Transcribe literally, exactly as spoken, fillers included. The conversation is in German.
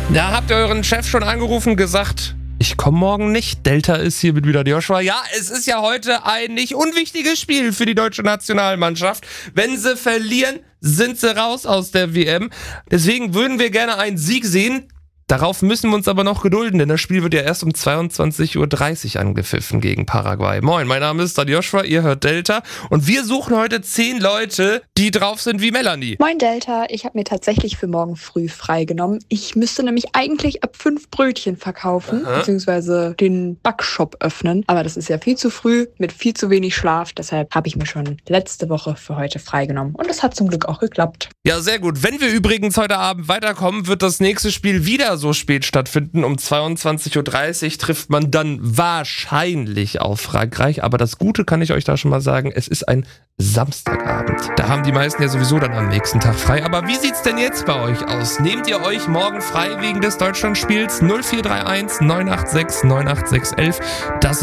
Ja, habt ihr euren Chef schon angerufen, gesagt, ich komme morgen nicht. Delta ist hier mit wieder Joshua. Ja, es ist ja heute ein nicht unwichtiges Spiel für die deutsche Nationalmannschaft. Wenn sie verlieren, sind sie raus aus der W M. Deswegen würden wir gerne einen Sieg sehen. Darauf müssen wir uns aber noch gedulden, denn das Spiel wird ja erst um zweiundzwanzig Uhr dreißig angepfiffen gegen Paraguay. Moin, mein Name ist dann Joshua, ihr hört Delta und wir suchen heute zehn Leute, die drauf sind wie Melanie. Moin Delta, ich habe mir tatsächlich für morgen früh freigenommen. Ich müsste nämlich eigentlich ab fünf Brötchen verkaufen, Aha. beziehungsweise den Backshop öffnen. Aber das ist ja viel zu früh, mit viel zu wenig Schlaf. Deshalb habe ich mir schon letzte Woche für heute freigenommen. Und das hat zum Glück auch geklappt. Ja, sehr gut. Wenn wir übrigens heute Abend weiterkommen, wird das nächste Spiel wieder so spät stattfinden. Um zweiundzwanzig Uhr dreißig trifft man dann wahrscheinlich auf Frankreich. Aber das Gute kann ich euch da schon mal sagen, es ist ein Samstagabend. Da haben die meisten ja sowieso dann am nächsten Tag frei. Aber wie sieht's denn jetzt bei euch aus? Nehmt ihr euch morgen frei wegen des Deutschlandspiels? null vier drei eins neun acht sechs neun acht sechs eins eins. Das